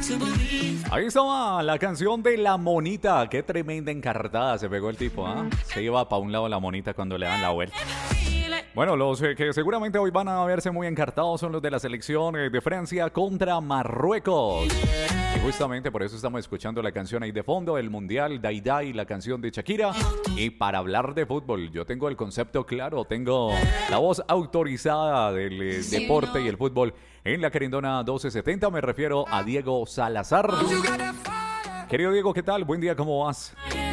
Ahí estaba la canción de La Monita. Qué tremenda encartada se pegó el tipo, ¿ah? Se iba para un lado la monita cuando le dan la vuelta. Bueno, los que seguramente hoy van a verse muy encartados son los de la selección de Francia contra Marruecos. Y justamente por eso estamos escuchando la canción ahí de fondo, el Mundial, Dai Dai, la canción de Shakira. Y para hablar de fútbol, yo tengo el concepto claro, tengo la voz autorizada del deporte y el fútbol en la Querendona 1270. Me refiero a Diego Salazar. Querido Diego, ¿qué tal? Buen día, ¿cómo vas?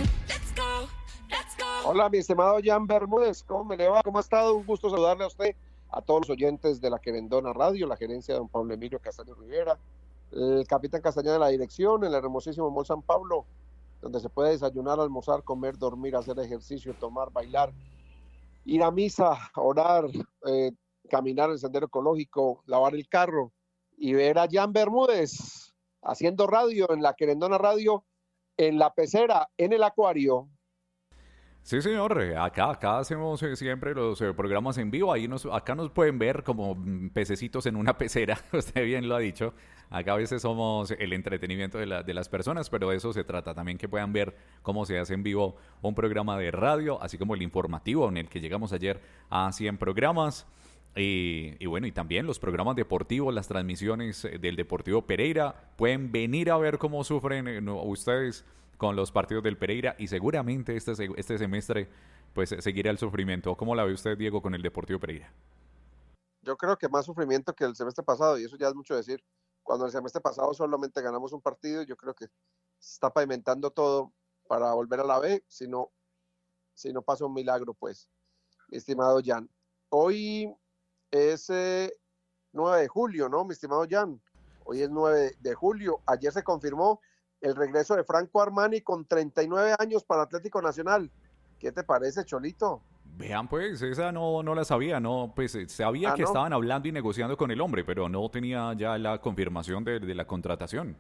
Hola, mi estimado Jan Bermúdez, ¿cómo me le va? ¿Cómo ha estado? Un gusto saludarle a usted, a todos los oyentes de la Querendona Radio, la gerencia de don Pablo Emilio Castaño Rivera, el capitán Castañeda de la dirección, el hermosísimo Mall San Pablo, donde se puede desayunar, almorzar, comer, dormir, hacer ejercicio, tomar, bailar, ir a misa, orar, caminar el sendero ecológico, lavar el carro y ver a Jan Bermúdez haciendo radio en la Querendona Radio, en la pecera, en el acuario. Sí, señor, acá hacemos siempre los programas en vivo, acá nos pueden ver como pececitos en una pecera, usted bien lo ha dicho, acá a veces somos el entretenimiento de las personas, pero de eso se trata también, que puedan ver cómo se hace en vivo un programa de radio, así como el informativo en el que llegamos ayer a 100 programas. Y bueno, y también los programas deportivos, las transmisiones del Deportivo Pereira, pueden venir a ver cómo sufren ustedes con los partidos del Pereira y seguramente este semestre pues seguirá el sufrimiento. ¿Cómo la ve usted, Diego, con el Deportivo Pereira? Yo creo que más sufrimiento que el semestre pasado, y eso ya es mucho decir. Cuando el semestre pasado solamente ganamos un partido, yo creo que se está pavimentando todo para volver a la B, si no pasa un milagro, pues, mi estimado Jan. Hoy es 9 de julio, ¿no, mi estimado Jan? Hoy es 9 de julio. Ayer se confirmó el regreso de Franco Armani con 39 años para Atlético Nacional. ¿Qué te parece, Cholito? Vean, pues, esa no la sabía, no, pues sabía que ¿no? estaban hablando y negociando con el hombre, pero no tenía ya la confirmación de la contratación.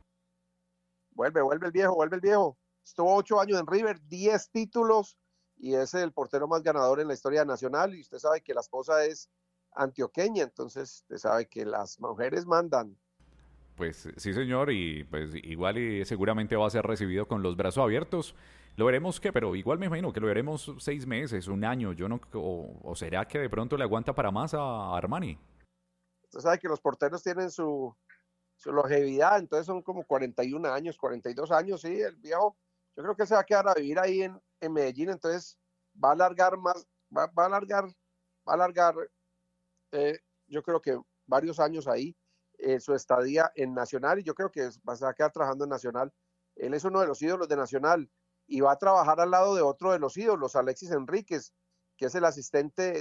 Vuelve el viejo. Estuvo 8 años en River, 10 títulos, y es el portero más ganador en la historia nacional, y usted sabe que la esposa es antioqueña, entonces usted sabe que las mujeres mandan. Pues sí, señor, y pues igual y seguramente va a ser recibido con los brazos abiertos. Lo veremos pero igual me imagino que lo veremos 6 meses, un año, o será que de pronto le aguanta para más a Armani. Usted sabe que los porteros tienen su longevidad, entonces son como 41 años, 42 años, sí, el viejo, yo creo que se va a quedar a vivir ahí en Medellín, entonces va a alargar más, va a alargar, yo creo que varios años ahí, su estadía en Nacional, y yo creo que se va a quedar trabajando en Nacional. Él es uno de los ídolos de Nacional y va a trabajar al lado de otro de los ídolos, Alexis Enríquez, que es el asistente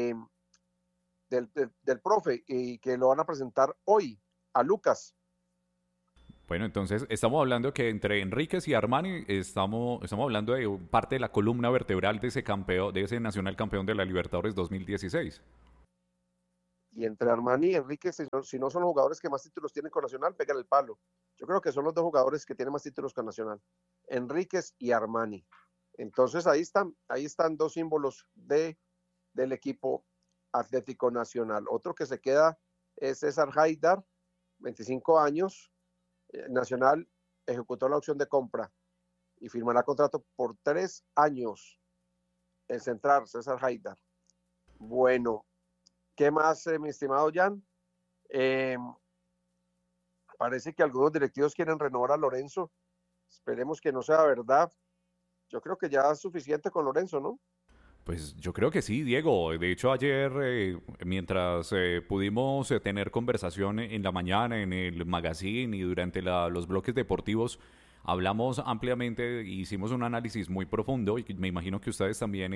del profe, y que lo van a presentar hoy a Lucas. Bueno, entonces estamos hablando que entre Enríquez y Armani estamos hablando de parte de la columna vertebral de ese campeón, de ese nacional campeón de la Libertadores 2016. Y entre Armani y Enrique, si no son los jugadores que más títulos tienen con Nacional, pegan el palo. Yo creo que son los dos jugadores que tienen más títulos con Nacional, Enríquez y Armani. Entonces ahí están dos símbolos del equipo Atlético Nacional. Otro que se queda es César Haidar, 25 años. Nacional ejecutó la opción de compra y firmará contrato por 3 años. El central, César Haidar. Bueno, ¿qué más, mi estimado Jan? Parece que algunos directivos quieren renovar a Lorenzo. Esperemos que no sea verdad. Yo creo que ya es suficiente con Lorenzo, ¿no? Pues yo creo que sí, Diego. De hecho, ayer, mientras pudimos tener conversación en la mañana, en el magazine y durante los bloques deportivos, hablamos ampliamente, hicimos un análisis muy profundo y me imagino que ustedes también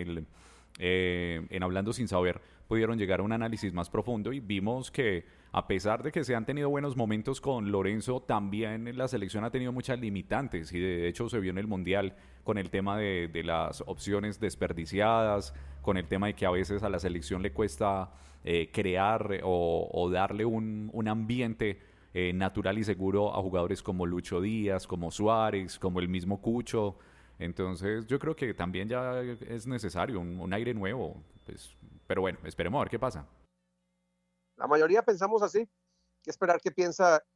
en Hablando Sin Saber pudieron llegar a un análisis más profundo y vimos que a pesar de que se han tenido buenos momentos con Lorenzo, también la selección ha tenido muchas limitantes y de hecho se vio en el Mundial con el tema de las opciones desperdiciadas, con el tema de que a veces a la selección le cuesta crear o darle un ambiente natural y seguro a jugadores como Lucho Díaz, como Suárez, como el mismo Cucho. Entonces yo creo que también ya es necesario un aire nuevo, pues, pero bueno, esperemos a ver qué pasa. La mayoría pensamos así, que esperar qué piensa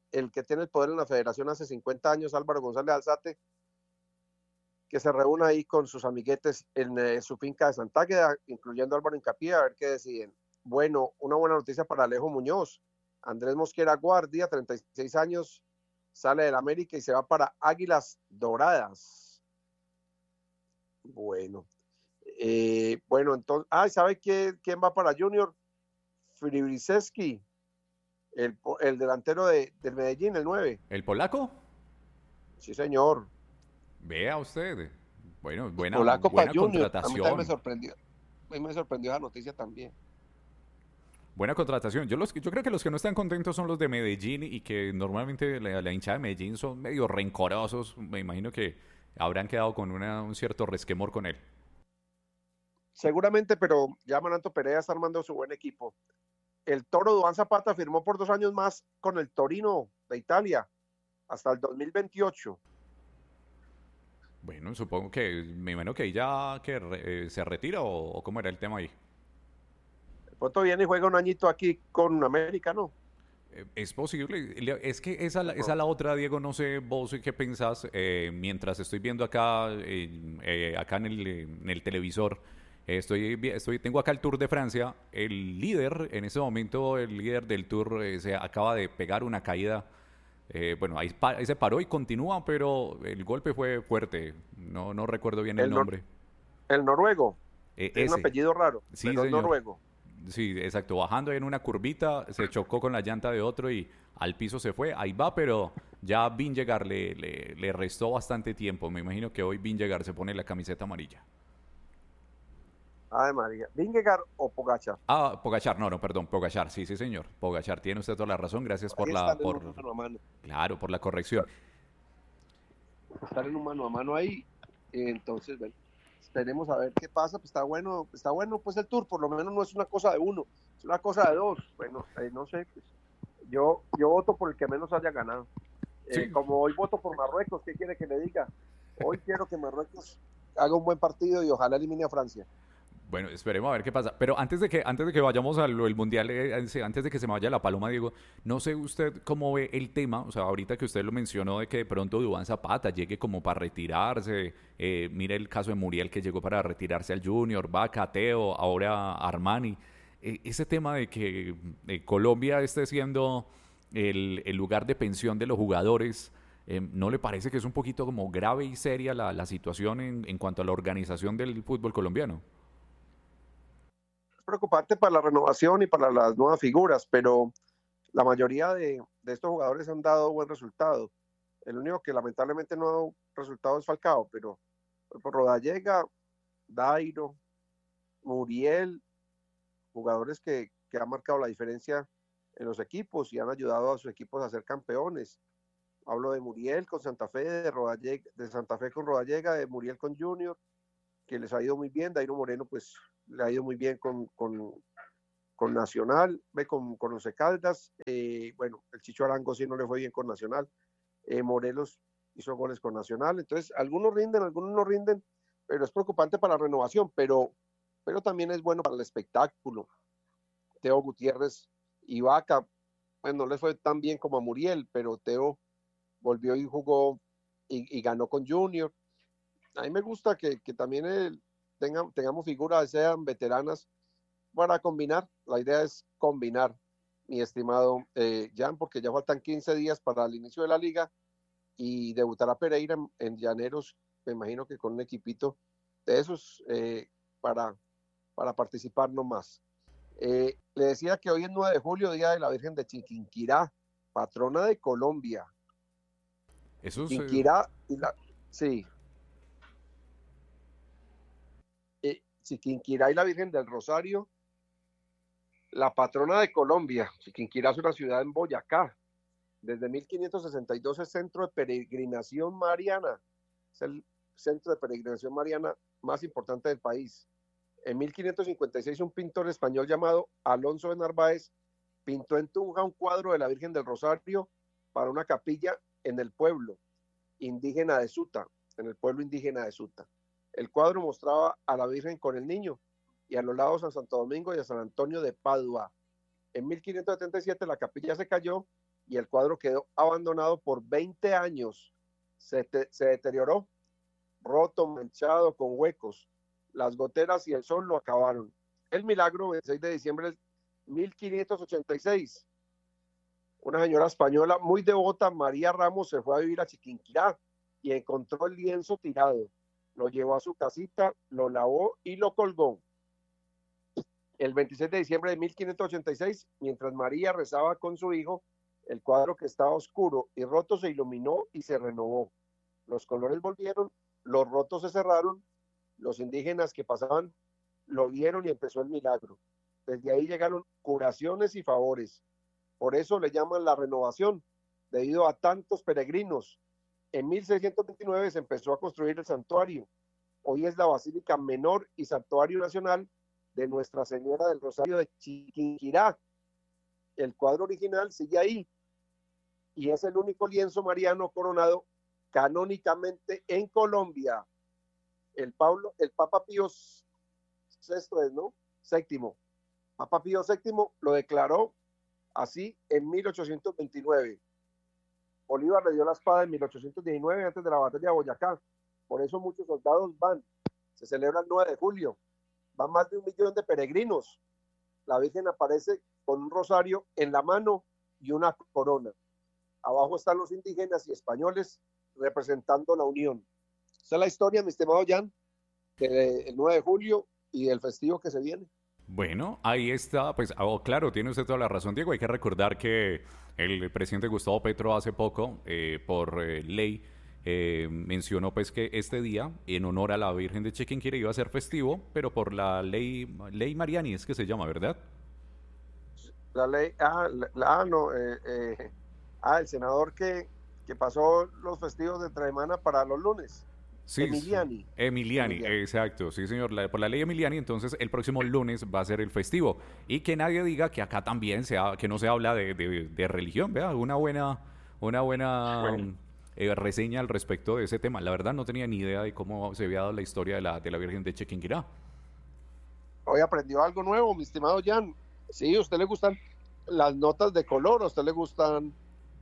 el que tiene el poder en la federación hace 50 años, Álvaro González Alzate, que se reúna ahí con sus amiguetes en su finca de Santa Águeda, incluyendo Álvaro Hincapié, a ver qué deciden. Bueno, una buena noticia para Alejo Muñoz. Andrés Mosquera Guardia, 36 años, sale del América y se va para Águilas Doradas. Bueno, entonces, ¿sabe quién va para Junior? Fribriseski, el delantero del Medellín, el 9. ¿El polaco? Sí, señor. Vea usted. Bueno, buena, Polaco para buena Junior. A mí también me contratación. sorprendió. A mí me sorprendió la noticia también. Buena contratación. Yo creo que los que no están contentos son los de Medellín y que normalmente la hinchada de Medellín son medio rencorosos. Me imagino que habrán quedado con un cierto resquemor con él. Seguramente, pero ya Mananto Perea está armando su buen equipo. El Toro Duván Zapata firmó por 2 años más con el Torino de Italia hasta el 2028. Bueno, supongo que, me imagino que ya se retira o cómo era el tema ahí. De pronto viene y juega un añito aquí con América, ¿no? Es posible. Es que esa la otra, Diego, no sé vos qué pensás. Mientras estoy viendo acá, acá en el televisor, tengo acá el Tour de Francia. El líder, en ese momento, el líder del Tour se acaba de pegar una caída. Bueno, ahí se paró y continúa, pero el golpe fue fuerte. No recuerdo bien el El, nor nombre. el noruego. Tiene un Ese. apellido raro, Sí, pero es señor. noruego. Sí, exacto. Bajando en una curvita, se chocó con la llanta de otro y al piso se fue. Ahí va, pero ya Vingegaard le restó bastante tiempo. Me imagino que hoy Vingegaard se pone la camiseta amarilla. Ay, María. ¿Vingegaard o Pogacar? Ah, Pogachar, no, perdón, Pogachar, sí, señor. Pogachar, tiene usted toda la razón. Gracias Ahí están en un mano a mano. claro, por la corrección. Están en un mano a mano ahí. Entonces, bueno, esperemos a ver qué pasa. Pues está bueno pues el Tour. Por lo menos no es una cosa de uno, es una cosa de dos. Bueno, no sé. Pues, yo voto por el que menos haya ganado. Sí. Como hoy voto por Marruecos, ¿qué quiere que le diga? Hoy quiero que Marruecos haga un buen partido y ojalá elimine a Francia. Bueno, esperemos a ver qué pasa. Pero antes de que vayamos al mundial, antes de que se me vaya la paloma, Diego, no sé usted cómo ve el tema, o sea, ahorita que usted lo mencionó de que de pronto Duván Zapata llegue como para retirarse, mire el caso de Muriel que llegó para retirarse al Junior, Vaca, Teo, ahora Armani. Ese tema de que Colombia esté siendo el lugar de pensión de los jugadores, ¿no le parece que es un poquito como grave y seria la situación en cuanto a la organización del fútbol colombiano? Es preocupante para la renovación y para las nuevas figuras, pero la mayoría de estos jugadores han dado buen resultado. El único que lamentablemente no ha dado resultado es Falcao, pero por Rodallega, Dairo, Muriel, jugadores que han marcado la diferencia en los equipos y han ayudado a sus equipos a ser campeones. Hablo de Muriel con Santa Fe, de Santa Fe con Rodallega, de Muriel con Junior, que les ha ido muy bien. Dairo Moreno, pues le ha ido muy bien con Nacional, con Once Caldas. Bueno, el Chicho Arango sí no le fue bien con Nacional. Morelos hizo goles con Nacional. Entonces, algunos rinden, algunos no rinden, pero es preocupante para la renovación, pero también es bueno para el espectáculo. Teo Gutiérrez y Vaca, bueno, no les fue tan bien como a Muriel, pero Teo volvió y jugó y ganó con Junior. A mí me gusta que también tengamos figuras, sean veteranas, para combinar. La idea es combinar, mi estimado Jan, porque ya faltan 15 días para el inicio de la liga y debutará Pereira en Llaneros, me imagino que con un equipito de esos para, participar nomás. Le decía que hoy es 9 de julio, Día de la Virgen de Chiquinquirá, patrona de Colombia. Eso es, Chiquinquirá, sí, Chiquinquirá y la Virgen del Rosario, la patrona de Colombia. Chiquinquirá es una ciudad en Boyacá. Desde 1562 es centro de peregrinación mariana. Es el centro de peregrinación mariana más importante del país. En 1556 un pintor español llamado Alonso de Narváez pintó en Tunja un cuadro de la Virgen del Rosario para una capilla en el pueblo indígena de Suta, en el pueblo indígena de Suta. El cuadro mostraba a la Virgen con el niño y a los lados a Santo Domingo y a San Antonio de Padua. En 1577 la capilla se cayó y el cuadro quedó abandonado por 20 años. Se deterioró, roto, manchado, con huecos. Las goteras y el sol lo acabaron. El milagro, el 6 de diciembre del 1586. Una señora española muy devota, María Ramos, se fue a vivir a Chiquinquirá y encontró el lienzo tirado. Lo llevó a su casita, lo lavó y lo colgó. El 26 de diciembre de 1586, mientras María rezaba con su hijo, el cuadro que estaba oscuro y roto se iluminó y se renovó. Los colores volvieron, los rotos se cerraron, los indígenas que pasaban lo vieron y empezó el milagro. Desde ahí llegaron curaciones y favores. Por eso le llaman la renovación, debido a tantos peregrinos. En 1629 se empezó a construir el santuario. Hoy es la Basílica Menor y Santuario Nacional de Nuestra Señora del Rosario de Chiquinquirá. El cuadro original sigue ahí y es el único lienzo mariano coronado canónicamente en Colombia. El Papa Pío VI, ¿no? Séptimo. Papa Pío VII lo declaró así en 1829. Bolívar le dio la espada en 1819 antes de la batalla de Boyacá. Por eso muchos soldados van. Se celebra el 9 de julio. Van más de 1 millón de peregrinos. La Virgen aparece con un rosario en la mano y una corona. Abajo están los indígenas y españoles representando la unión. Esa es la historia, mi estimado Jan, del 9 de julio y del festivo que se viene. Bueno, ahí está, pues claro, tiene usted toda la razón, Diego. Hay que recordar que el presidente Gustavo Petro hace poco, por ley, mencionó pues que este día, en honor a la Virgen de Chiquinquirá, iba a ser festivo, pero por la ley Mariani es que se llama, ¿verdad? La ley, no, el senador que pasó los festivos de entre semana para los lunes. Sí, Emiliani. Emiliani, exacto, sí señor, por la ley Emiliani, entonces el próximo lunes va a ser el festivo. Y que nadie diga que acá también que no se habla de religión, ¿vea? Una buena Bueno, reseña al respecto de ese tema. La verdad no tenía ni idea de cómo se había dado la historia de la Virgen de Chiquinquirá. hoy aprendió algo nuevo, mi estimado Jan. Sí, a usted le gustan las notas de color, a usted le gustan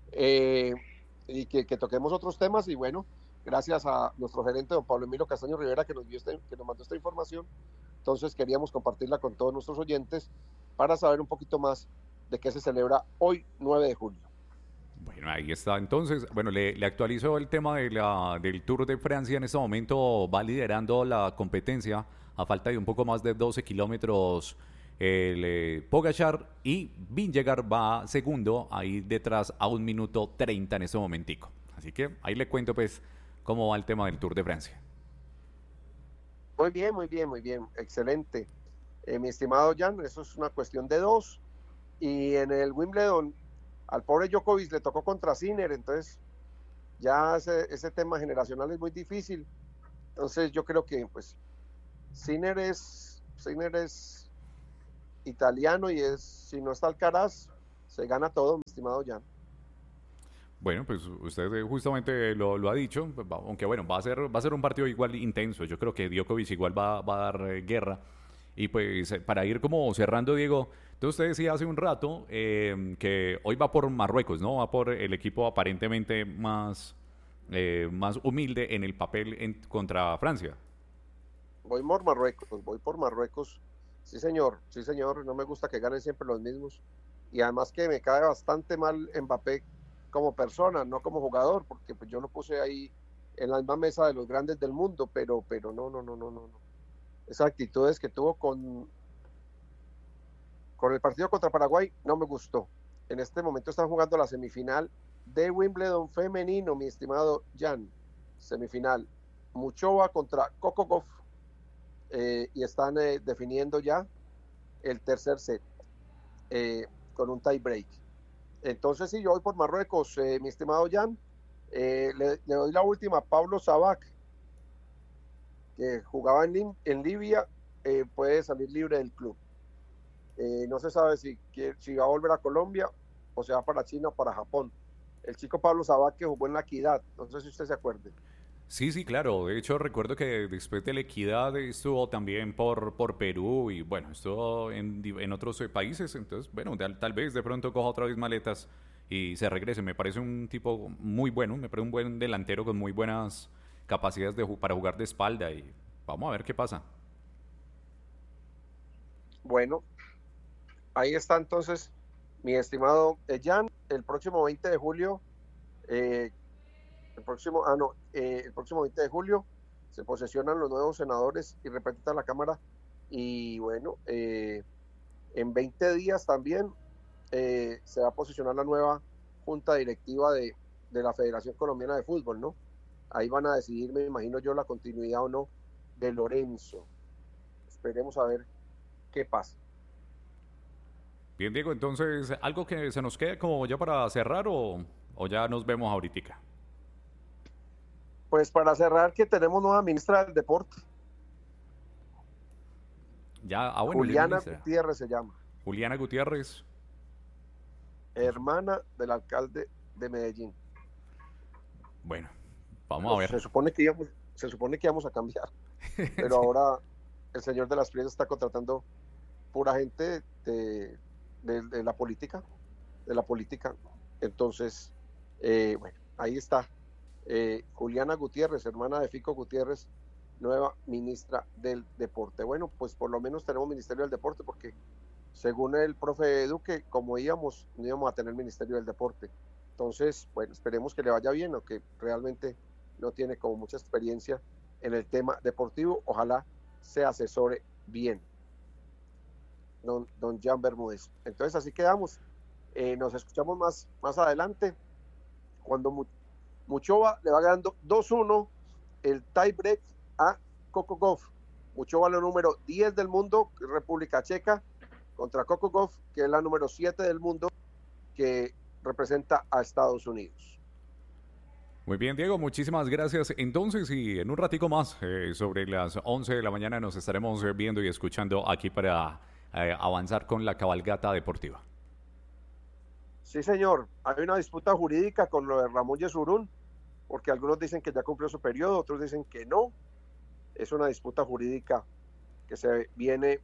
y que toquemos otros temas y bueno, gracias a nuestro gerente don Pablo Emilio Castaño Rivera que nos mandó esta información. Entonces queríamos compartirla con todos nuestros oyentes para saber un poquito más de qué se celebra hoy 9 de julio. Bueno, ahí está. Entonces, bueno, le actualizo el tema del Tour de Francia. En este momento va liderando la competencia a falta de un poco más de 12 kilómetros el Pogacar, y Vingegaard va segundo ahí detrás a 1 minuto 30 en este momentico. Así que ahí le cuento pues cómo va el tema del Tour de Francia. Muy bien, muy bien, muy bien, excelente. Mi estimado Jan, eso es una cuestión de dos. Y en el Wimbledon, al pobre Djokovic le tocó contra Sinner, entonces ya ese tema generacional es muy difícil. Entonces yo creo que pues Sinner es italiano y si no está Alcaraz, se gana todo, mi estimado Jan. Bueno, pues usted justamente lo ha dicho, pues, aunque bueno, va a ser un partido igual intenso. Yo creo que Djokovic igual va a dar guerra. Y pues para ir como cerrando, Diego, entonces usted decía hace un rato que hoy va por Marruecos, ¿no? Va por el equipo aparentemente más humilde en el papel contra Francia. Voy por Marruecos. Sí señor, no me gusta que ganen siempre los mismos. Y además que me cae bastante mal Mbappé como persona, no como jugador, porque pues yo lo puse ahí en la misma mesa de los grandes del mundo, pero no. Esas actitudes que tuvo con el partido contra Paraguay no me gustó. En este momento están jugando la semifinal de Wimbledon femenino, mi estimado Jan. Semifinal. Muchova contra Coco Gauff. Y están definiendo ya el tercer set con un tie break. Entonces, sí, yo voy por Marruecos, mi estimado Jan. Le doy la última a Pablo Sabac, que jugaba en Libia, puede salir libre del club. No se sabe si va a volver a Colombia o se va para China o para Japón. El chico Pablo Sabac que jugó en la Equidad, no sé si usted se acuerde. Sí, sí, claro. De hecho, recuerdo que después de la Equidad estuvo también por Perú y bueno, estuvo en otros países. Entonces, bueno, tal vez de pronto coja otra vez maletas y se regrese. Me parece un tipo muy bueno, me parece un buen delantero con muy buenas capacidades para jugar de espalda y vamos a ver qué pasa. Bueno, ahí está entonces mi estimado Jan, el próximo 20 de julio, el próximo 20 de julio se posesionan los nuevos senadores y representan la Cámara y bueno, en 20 días también se va a posicionar la nueva junta directiva de la Federación Colombiana de Fútbol, ¿no? Ahí van a decidir, me imagino yo, la continuidad o no de Lorenzo. Esperemos a ver qué pasa. Bien, Diego, entonces, ¿algo que se nos quede como ya para cerrar o ya nos vemos ahorita? Pues para cerrar, que tenemos nueva ministra del Deporte. Ya, bueno, Juliana Gutiérrez se llama. Juliana Gutiérrez. Hermana del alcalde de Medellín. Bueno, vamos a ver. Se supone que íbamos a cambiar, pero ahora el señor de las Piedras está contratando pura gente de la política, Entonces, bueno, ahí está. Juliana Gutiérrez, hermana de Fico Gutiérrez, nueva ministra del Deporte. Bueno, pues por lo menos tenemos Ministerio del Deporte, porque según el profe Duque, como íbamos, no íbamos a tener Ministerio del Deporte. Entonces, bueno, esperemos que le vaya bien, aunque realmente no tiene como mucha experiencia en el tema deportivo. Ojalá se asesore bien, don Jan Bermúdez. Entonces, así quedamos. Nos escuchamos más adelante, cuando Muchova le va ganando 2-1 el tiebreak a Coco Gauff. Muchova, la número 10 del mundo, República Checa, contra Coco Gauff, que es la número 7 del mundo, que representa a Estados Unidos. Muy bien, Diego, muchísimas gracias. Entonces, y en un ratico más, sobre las 11 de la mañana, nos estaremos viendo y escuchando aquí para avanzar con la cabalgata deportiva. Sí, señor. Hay una disputa jurídica con lo de Ramón Yesurún, porque algunos dicen que ya cumplió su periodo, otros dicen que no. Es una disputa jurídica que se viene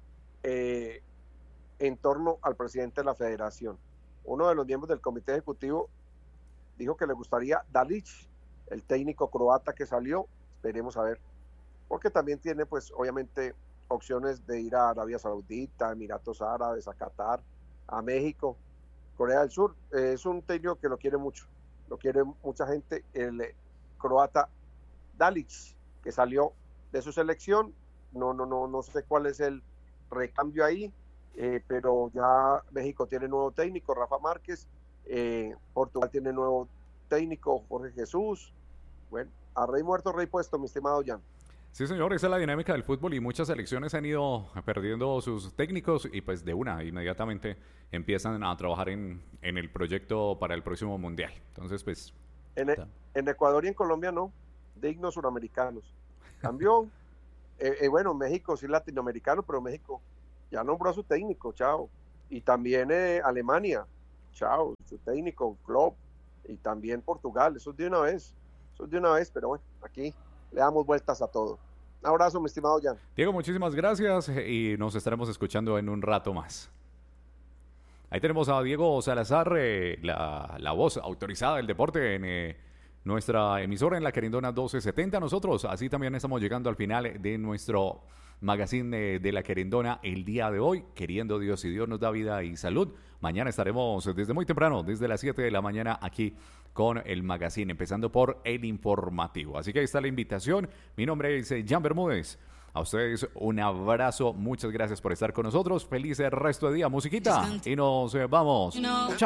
en torno al presidente de la federación. Uno de los miembros del comité ejecutivo dijo que le gustaría Dalic, el técnico croata que salió. Esperemos a ver, porque también tiene, pues, obviamente, opciones de ir a Arabia Saudita, Emiratos Árabes, a Qatar, a México, Corea del Sur. Es un técnico que lo quiere mucho, lo quiere mucha gente, el croata Dalic, que salió de su selección. No sé cuál es el recambio ahí, pero ya México tiene nuevo técnico, Rafa Márquez. Portugal tiene nuevo técnico, Jorge Jesús. Bueno, a rey muerto, rey puesto, mi estimado Jan. Sí, señor, esa es la dinámica del fútbol y muchas selecciones han ido perdiendo sus técnicos y pues de una inmediatamente empiezan a trabajar en el proyecto para el próximo mundial. Entonces, pues... En Ecuador y en Colombia no, dignos suramericanos. Cambió, bueno, México sí latinoamericano, pero México ya nombró a su técnico, chao. Y también Alemania, chao, su técnico, Klopp, y también Portugal, eso es de una vez, pero bueno, aquí le damos vueltas a todo. Un abrazo, mi estimado Jan. Diego, muchísimas gracias y nos estaremos escuchando en un rato más. Ahí tenemos a Diego Salazar, la voz autorizada del deporte en nuestra emisora en La Querendona 1270. Nosotros así también estamos llegando al final de nuestro magazine de La Querendona el día de hoy. Queriendo Dios, si Dios nos da vida y salud, mañana estaremos desde muy temprano, desde las 7 de la mañana aquí con el magazine, empezando por el informativo. Así que ahí está la invitación. Mi nombre es Jan Bermúdez. A ustedes un abrazo, muchas gracias por estar con nosotros. Feliz resto de día, musiquita, y nos vamos. Chao.